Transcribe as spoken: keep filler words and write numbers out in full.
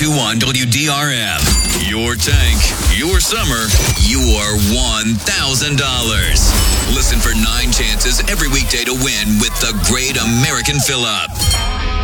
two one W D R M. Your tank, your summer, your one thousand dollars. Listen for nine chances every weekday to win with the Great American Fill-Up.